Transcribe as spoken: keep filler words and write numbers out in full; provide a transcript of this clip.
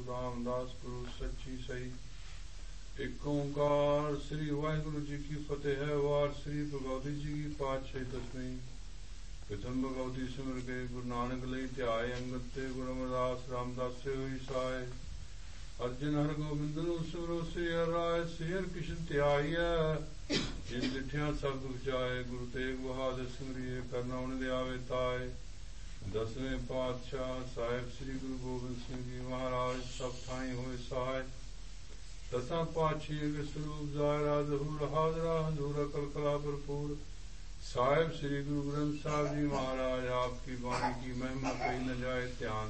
रामदास गुरु सच्ची सही। एक ओंकार श्री वाहिगुरु जी की फतेह है। वार श्री भगवती जी की पातशाही दसवीं। प्रथम भगवती सिमर के गुरु नानक लई ध्याय अंगत ते गुरु अमरदास रामदास से होई सहाय। अर्जन हर गोबिंद नु सिमरो श्री हर राय। श्री हर कृष्ण ध्याइया जिन डिठिया सब दुख जाए। गुरु तेग बहादुर सिमरिए करना उन दे आवे ताए। दसवें पातशाह साहेब श्री गुरु गोबिंद सिंह जी महाराज सब ठाई होए सहाय। दसा पातशाही के स्वरूप जायरा जहूर हाजरा हजूर कलकला भरपूर। साहेब श्री गुरु ग्रंथ साहब जी महाराज आपकी वाणी की महिमा कही न जाए ध्यान।